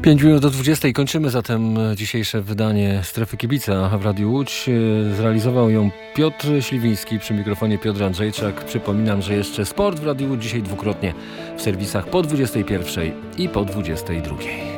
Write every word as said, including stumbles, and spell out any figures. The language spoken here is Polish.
pięć minut do dwudziestej. Kończymy zatem dzisiejsze wydanie Strefy Kibica w Radiu Łódź. Zrealizował ją Piotr Śliwiński, przy mikrofonie Piotr Andrzejczak. Przypominam, że jeszcze sport w Radiu Łódź dzisiaj dwukrotnie w serwisach po dwudziestej pierwszej i po dwudziestej drugiej.